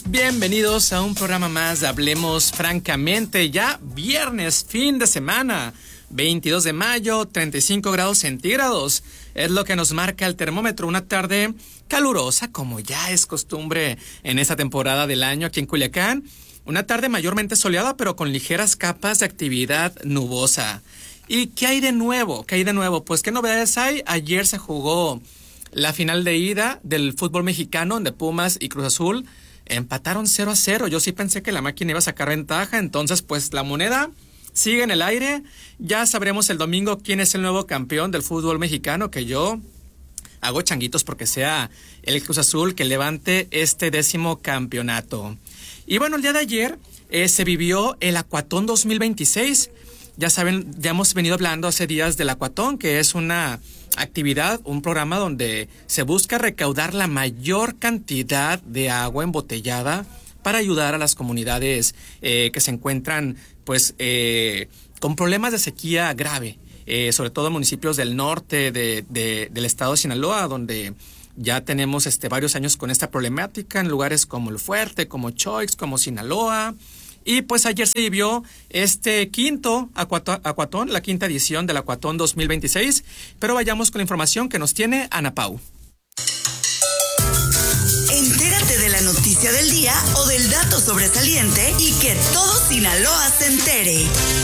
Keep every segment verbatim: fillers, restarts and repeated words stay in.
bienvenidos a un programa más de Hablemos Francamente. Ya viernes, fin de semana, veintidós de mayo, treinta y cinco grados centígrados. Es lo que nos marca el termómetro, una tarde calurosa, como ya es costumbre en esta temporada del año aquí en Culiacán. Una tarde mayormente soleada, pero con ligeras capas de actividad nubosa. ¿Y qué hay de nuevo? ¿Qué hay de nuevo? Pues, ¿qué novedades hay? Ayer se jugó la final de ida del fútbol mexicano, donde Pumas y Cruz Azul empataron cero a cero. Yo sí pensé que la máquina iba a sacar ventaja, entonces pues la moneda sigue en el aire. Ya sabremos el domingo quién es el nuevo campeón del fútbol mexicano, que yo hago changuitos porque sea el Cruz Azul que levante este décimo campeonato. Y bueno, el día de ayer eh, se vivió el Aquatón dos mil veintiséis. Ya saben, ya hemos venido hablando hace días del Aquatón, que es una actividad, un programa donde se busca recaudar la mayor cantidad de agua embotellada para ayudar a las comunidades eh, que se encuentran pues eh, con problemas de sequía grave, eh, sobre todo municipios del norte de, de, del estado de Sinaloa, donde ya tenemos este, varios años con esta problemática en lugares como El Fuerte, como Choix, como Sinaloa. Y pues ayer se vivió este quinto Aquatón, la quinta edición del Aquatón dos mil veintiséis. Pero vayamos con la información que nos tiene Ana Pau. Entérate de la noticia del día o del dato sobresaliente y que todo Sinaloa se entere.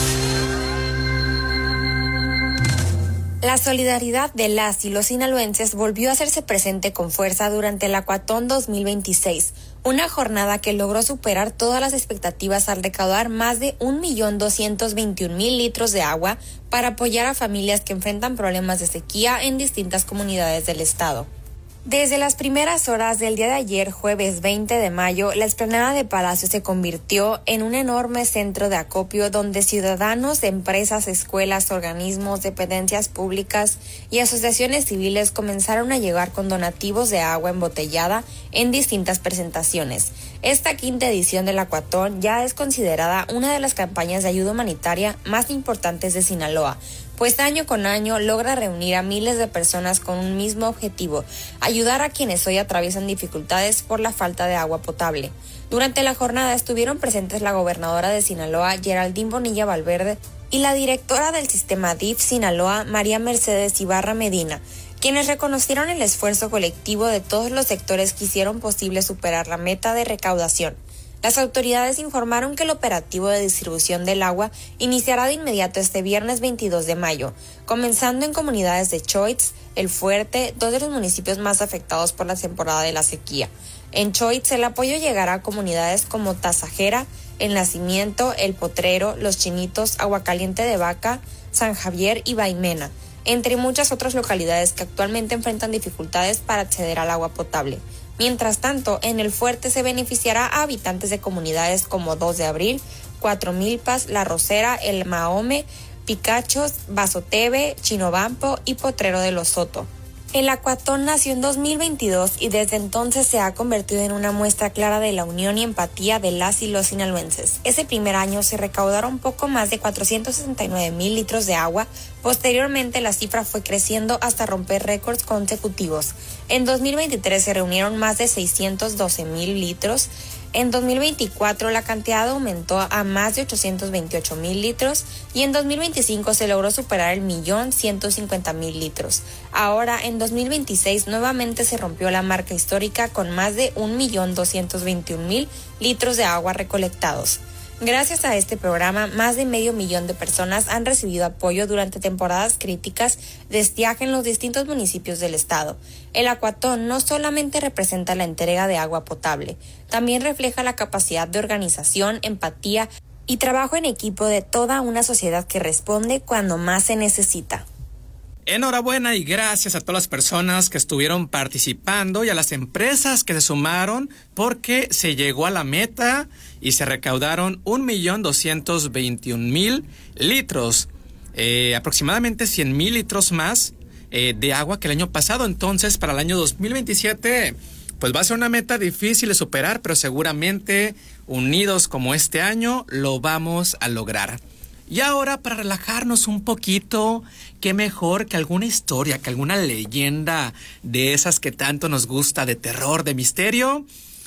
La solidaridad de las y los sinaloenses volvió a hacerse presente con fuerza durante el Aquatón dos mil veintiséis, una jornada que logró superar todas las expectativas al recaudar más de un millón doscientos veintiún mil litros de agua para apoyar a familias que enfrentan problemas de sequía en distintas comunidades del estado. Desde las primeras horas del día de ayer, jueves veinte de mayo, la explanada de Palacio se convirtió en un enorme centro de acopio donde ciudadanos, empresas, escuelas, organismos, dependencias públicas y asociaciones civiles comenzaron a llegar con donativos de agua embotellada en distintas presentaciones. Esta quinta edición del Aquatón ya es considerada una de las campañas de ayuda humanitaria más importantes de Sinaloa, pues año con año logra reunir a miles de personas con un mismo objetivo: ayudar a quienes hoy atraviesan dificultades por la falta de agua potable. Durante la jornada estuvieron presentes la gobernadora de Sinaloa, Geraldine Bonilla Valverde, y la directora del sistema D I F Sinaloa, María Mercedes Ibarra Medina, quienes reconocieron el esfuerzo colectivo de todos los sectores que hicieron posible superar la meta de recaudación. Las autoridades informaron que el operativo de distribución del agua iniciará de inmediato este viernes veintidós de mayo, comenzando en comunidades de Choix, El Fuerte, dos de los municipios más afectados por la temporada de la sequía. En Choix, el apoyo llegará a comunidades como Tasajera, El Nacimiento, El Potrero, Los Chinitos, Aguacaliente de Vaca, San Javier y Baimena, entre muchas otras localidades que actualmente enfrentan dificultades para acceder al agua potable. Mientras tanto, en El Fuerte se beneficiará a habitantes de comunidades como dos de abril, Cuatro Milpas, La Rosera, El Mahome, Picachos, Bazoteve, Chinobampo y Potrero de los Soto. El Aquatón nació en dos mil veintidós y desde entonces se ha convertido en una muestra clara de la unión y empatía de las y los sinaloenses. Ese primer año se recaudaron poco más de cuatrocientos sesenta y nueve mil litros de agua. Posteriormente la cifra fue creciendo hasta romper récords consecutivos. En dos mil veintitrés se reunieron más de seiscientos doce mil litros. En dos mil veinticuatro la cantidad aumentó a más de ochocientos veintiocho mil litros y en dos mil veinticinco se logró superar el millón ciento cincuenta mil litros. Ahora en dos mil veintiséis nuevamente se rompió la marca histórica con más de un millón doscientos veintiún mil litros de agua recolectados. Gracias a este programa, más de medio millón de personas han recibido apoyo durante temporadas críticas de estiaje en los distintos municipios del estado. El Aquatón no solamente representa la entrega de agua potable, también refleja la capacidad de organización, empatía y trabajo en equipo de toda una sociedad que responde cuando más se necesita. Enhorabuena y gracias a todas las personas que estuvieron participando y a las empresas que se sumaron, porque se llegó a la meta y se recaudaron un millón doscientos veintiún mil litros, eh, aproximadamente cien mil litros más eh, de agua que el año pasado. Entonces, para el año dos mil veintisiete, pues va a ser una meta difícil de superar, pero seguramente unidos como este año lo vamos a lograr. Y ahora, para relajarnos un poquito, qué mejor que alguna historia, que alguna leyenda de esas que tanto nos gusta, de terror, de misterio.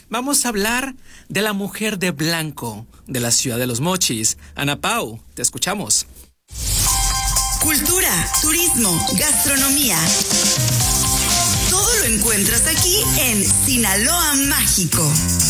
vamos a hablar de la mujer de blanco de la ciudad de Los Mochis. Ana Pau, te escuchamos. Cultura, turismo, gastronomía. Todo lo encuentras aquí en Sinaloa Mágico.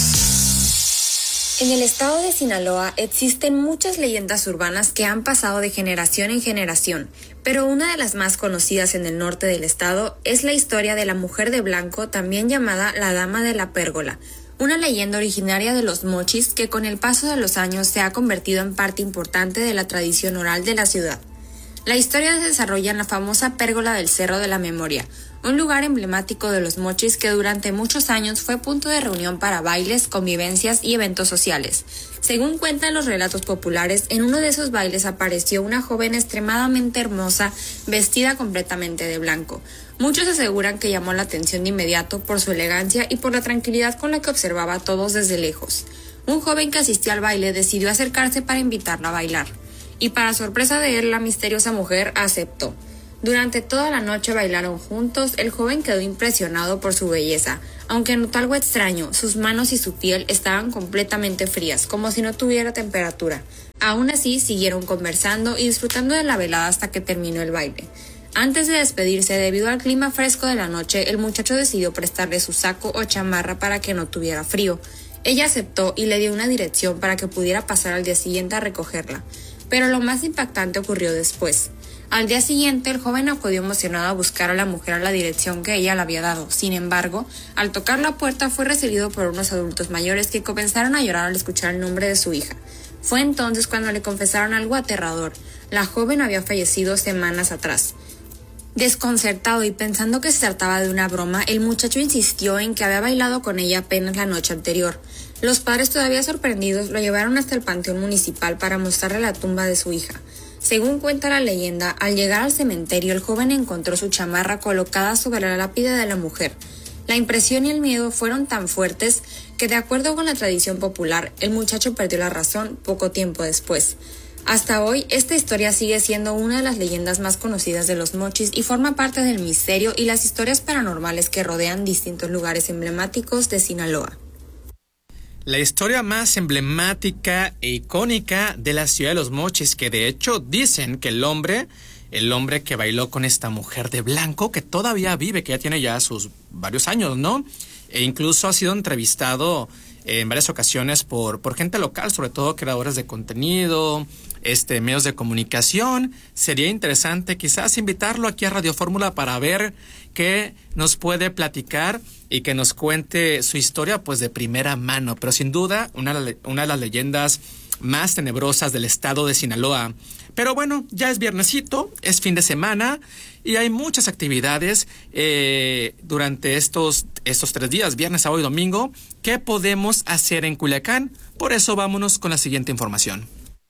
En el estado de Sinaloa existen muchas leyendas urbanas que han pasado de generación en generación, pero una de las más conocidas en el norte del estado es la historia de la mujer de blanco, también llamada la Dama de la Pérgola, una leyenda originaria de Los Mochis que con el paso de los años se ha convertido en parte importante de la tradición oral de la ciudad. La historia se desarrolla en la famosa Pérgola del Cerro de la Memoria, un lugar emblemático de Los Mochis que durante muchos años fue punto de reunión para bailes, convivencias y eventos sociales. Según cuentan los relatos populares, en uno de esos bailes apareció una joven extremadamente hermosa, vestida completamente de blanco. Muchos aseguran que llamó la atención de inmediato por su elegancia y por la tranquilidad con la que observaba a todos desde lejos. Un joven que asistió al baile decidió acercarse para invitarla a bailar. Y para sorpresa de él, la misteriosa mujer aceptó. Durante toda la noche bailaron juntos, el joven quedó impresionado por su belleza, aunque notó algo extraño, sus manos y su piel estaban completamente frías, como si no tuviera temperatura. Aún así, siguieron conversando y disfrutando de la velada hasta que terminó el baile. Antes de despedirse, debido al clima fresco de la noche, el muchacho decidió prestarle su saco o chamarra para que no tuviera frío. Ella aceptó y le dio una dirección para que pudiera pasar al día siguiente a recogerla. Pero lo más impactante ocurrió después. Al día siguiente, el joven acudió emocionado a buscar a la mujer a la dirección que ella le había dado. Sin embargo, al tocar la puerta fue recibido por unos adultos mayores que comenzaron a llorar al escuchar el nombre de su hija. Fue entonces cuando le confesaron algo aterrador. La joven había fallecido semanas atrás. Desconcertado y pensando que se trataba de una broma, el muchacho insistió en que había bailado con ella apenas la noche anterior. Los padres, todavía sorprendidos, lo llevaron hasta el panteón municipal para mostrarle la tumba de su hija. Según cuenta la leyenda, al llegar al cementerio, el joven encontró su chamarra colocada sobre la lápida de la mujer. La impresión y el miedo fueron tan fuertes que, de acuerdo con la tradición popular, el muchacho perdió la razón poco tiempo después. Hasta hoy, esta historia sigue siendo una de las leyendas más conocidas de Los Mochis y forma parte del misterio y las historias paranormales que rodean distintos lugares emblemáticos de Sinaloa. La historia más emblemática e icónica de la ciudad de Los Mochis, que de hecho dicen que el hombre, el hombre que bailó con esta mujer de blanco, que todavía vive, que ya tiene ya sus varios años, ¿no? E incluso ha sido entrevistado en varias ocasiones por, por gente local, sobre todo creadores de contenido, este, medios de comunicación. Sería interesante quizás invitarlo aquí a Radio Fórmula para ver qué nos puede platicar y que nos cuente su historia pues de primera mano, pero sin duda una, una de las leyendas más tenebrosas del estado de Sinaloa. Pero bueno, ya es viernesito, es fin de semana y hay muchas actividades eh, durante estos, estos tres días, viernes, sábado y domingo, que podemos hacer en Culiacán. Por eso vámonos con la siguiente información.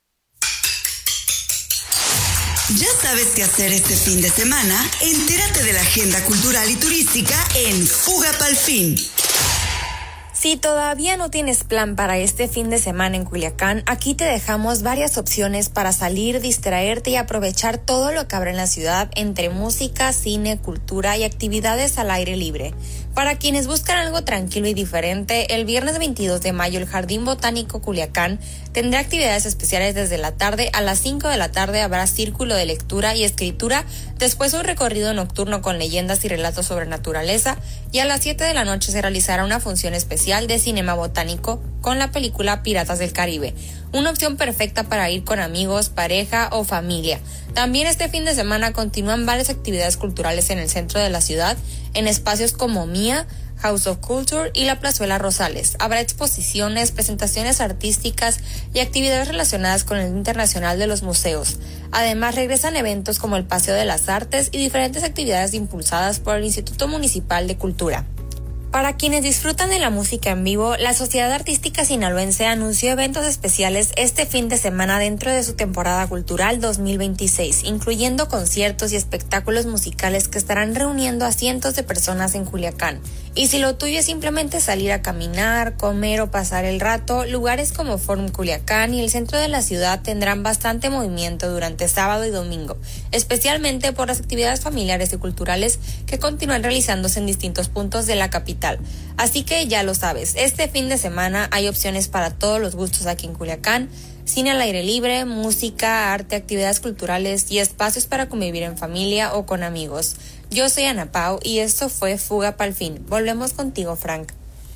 ¿Ya sabes qué hacer este fin de semana? Entérate de la agenda cultural y turística en Fuga Pa'l Fin. Si todavía no tienes plan para este fin de semana en Culiacán, aquí te dejamos varias opciones para salir, distraerte y aprovechar todo lo que habrá en la ciudad entre música, cine, cultura y actividades al aire libre. Para quienes buscan algo tranquilo y diferente, el viernes veintidós de mayo el Jardín Botánico Culiacán tendrá actividades especiales desde la tarde. A las cinco de la tarde habrá círculo de lectura y escritura, después un recorrido nocturno con leyendas y relatos sobre naturaleza, y a las siete de la noche se realizará una función especial de cinema botánico con la película Piratas del Caribe, una opción perfecta para ir con amigos, pareja o familia. También este fin de semana continúan varias actividades culturales en el centro de la ciudad, en espacios como Mía, House of Culture y la Plazuela Rosales. Habrá exposiciones, presentaciones artísticas y actividades relacionadas con el Internacional de los Museos. Además, regresan eventos como el Paseo de las Artes y diferentes actividades impulsadas por el Instituto Municipal de Cultura. Para quienes disfrutan de la música en vivo, la Sociedad Artística Sinaloense anunció eventos especiales este fin de semana dentro de su temporada cultural dos mil veintiséis, incluyendo conciertos y espectáculos musicales que estarán reuniendo a cientos de personas en Culiacán. Y si lo tuyo es simplemente salir a caminar, comer o pasar el rato, lugares como Forum Culiacán y el centro de la ciudad tendrán bastante movimiento durante sábado y domingo, especialmente por las actividades familiares y culturales que continúan realizándose en distintos puntos de la capital. Así que ya lo sabes, este fin de semana hay opciones para todos los gustos aquí en Culiacán: cine al aire libre, música, arte, actividades culturales y espacios para convivir en familia o con amigos. Yo soy Ana Pau y esto fue Fuga Pa'l Fin. Volvemos contigo, Frank.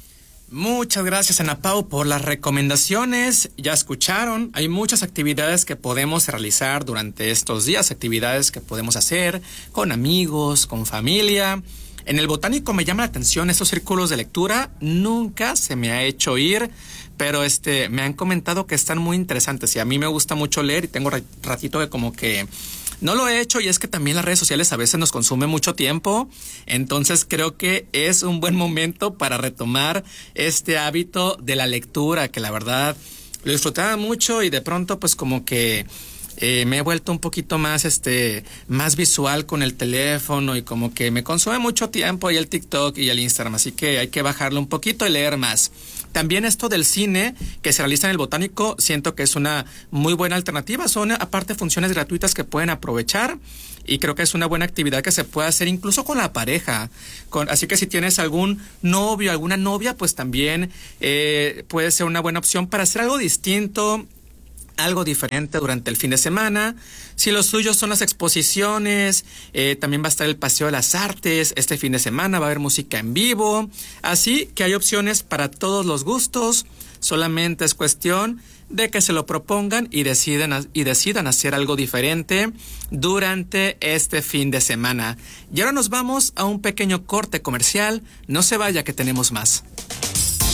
Muchas gracias, Ana Pau, por las recomendaciones. Ya escucharon, hay muchas actividades que podemos realizar durante estos días, actividades que podemos hacer con amigos, con familia. En el Botánico me llama la atención estos círculos de lectura. Nunca se me ha hecho ir, pero este me han comentado que están muy interesantes y a mí me gusta mucho leer y tengo ratito que como que no lo he hecho, y es que también las redes sociales a veces nos consumen mucho tiempo, entonces creo que es un buen momento para retomar este hábito de la lectura, que la verdad lo disfrutaba mucho y de pronto pues como que eh, me he vuelto un poquito más este más visual con el teléfono y como que me consume mucho tiempo y el TikTok y el Instagram, así que hay que bajarlo un poquito y leer más. También esto del cine que se realiza en el Botánico, siento que es una muy buena alternativa. Son aparte funciones gratuitas que pueden aprovechar y creo que es una buena actividad que se puede hacer incluso con la pareja. Con, así que si tienes algún novio, alguna novia, pues también eh, puede ser una buena opción para hacer algo distinto, algo diferente durante el fin de semana. Si los suyos son las exposiciones, eh, también va a estar el Paseo de las Artes este fin de semana, va a haber música en vivo, así que hay opciones para todos los gustos. Solamente es cuestión de que se lo propongan y decidan, y decidan hacer algo diferente durante este fin de semana. Y ahora nos vamos a un pequeño corte comercial. No se vaya, que tenemos más.